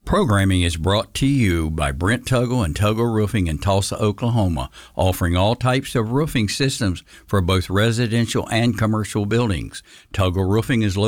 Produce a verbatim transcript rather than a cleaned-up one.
Programming is brought to you by Brent Tuggle and Tuggle Roofing in Tulsa, Oklahoma, offering all types of roofing systems for both residential and commercial buildings. Tuggle Roofing is located